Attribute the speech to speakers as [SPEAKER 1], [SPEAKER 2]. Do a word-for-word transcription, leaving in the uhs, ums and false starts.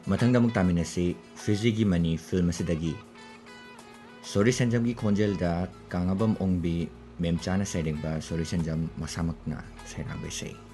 [SPEAKER 1] ꯃꯊꯪꯗ ꯑꯃꯨꯛ ꯇꯥꯃꯤꯟꯅꯁꯤ ꯐꯤꯖꯤꯒꯤ ꯃꯅꯤ ꯐꯤꯜꯝ ꯑꯁꯤꯗꯒꯤ ꯁꯣꯔꯤ ꯁꯦꯟꯖꯝꯒꯤ ꯈꯣꯟꯖꯦꯜꯗ ꯀꯥꯡꯉꯕꯝ ꯑꯣꯡꯕꯤ ꯃꯦꯝꯆꯥꯅ ꯁꯩꯔꯦꯡꯕ ꯁꯣꯔꯤ ꯁꯦꯟꯖꯝ ꯃꯁꯥꯃꯛꯅ ꯁꯩꯔꯥꯡꯕ ꯏꯁꯩ